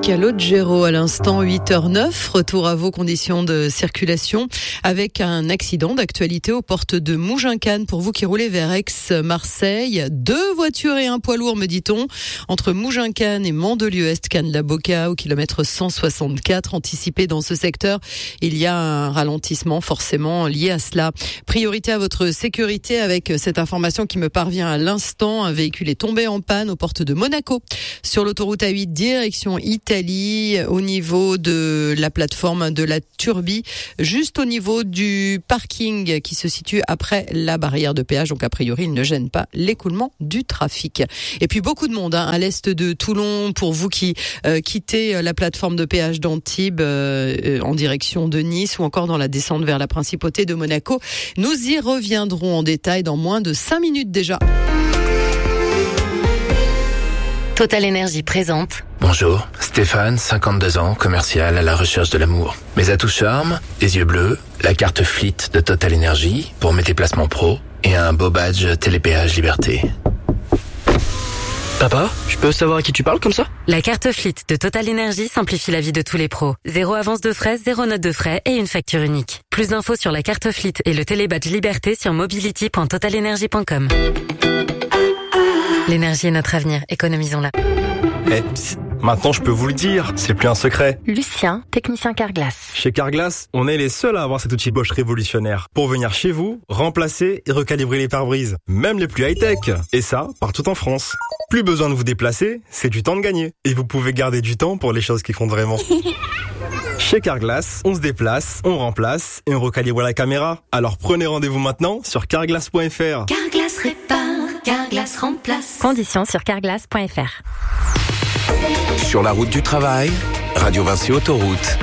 Calogero à l'instant 8h09. Retour à vos conditions de circulation avec un accident d'actualité aux portes de Mougins-Cannes pour vous qui roulez vers Aix-Marseille. 2 voitures et un poids lourd, me dit-on, entre Mougins-Cannes et Mandelieu-Est, Cannes-la-Boca au kilomètre 164. Anticipé dans ce secteur, il y a un ralentissement forcément lié à cela. Priorité à votre sécurité avec cette information qui me parvient à l'instant. Un véhicule est tombé en panne aux portes de Monaco sur l'autoroute A8 direction Italie, au niveau de la plateforme de la Turbie, juste au niveau du parking qui se situe après la barrière de péage. Donc a priori, il ne gêne pas l'écoulement du trafic. Et puis beaucoup de monde à l'est de Toulon pour vous qui quittez la plateforme de péage d'Antibes en direction de Nice ou encore dans la descente vers la principauté de Monaco. Nous y reviendrons en détail dans moins de 5 minutes déjà. Total Énergie présente. Bonjour, Stéphane, 52 ans, commercial à la recherche de l'amour. Mes atouts charme, des yeux bleus, la carte Fleet de Total Énergie pour mes déplacements pro et un beau badge Télépéage Liberté. Papa, je peux savoir à qui tu parles comme ça ? La carte Fleet de Total Énergie simplifie la vie de tous les pros. 0 avance de frais, 0 note de frais et une facture unique. Plus d'infos sur la carte Fleet et le télébadge Liberté sur mobility.totalenergie.com. L'énergie est notre avenir, économisons-la. Maintenant je peux vous le dire, c'est plus un secret. Lucien, technicien Carglass. Chez Carglass, on est les seuls à avoir cet outil Bosch révolutionnaire pour venir chez vous, remplacer et recalibrer les pare-brises, même les plus high-tech. Et ça, partout en France. Plus besoin de vous déplacer, c'est du temps de gagner. Et vous pouvez garder du temps pour les choses qui comptent vraiment. Chez Carglass, on se déplace, on remplace et on recalibre la caméra. Alors prenez rendez-vous maintenant sur carglass.fr. Carglass répare, Carglass remplace. Conditions sur carglass.fr. Sur la route du travail, Radio Vinci Autoroute.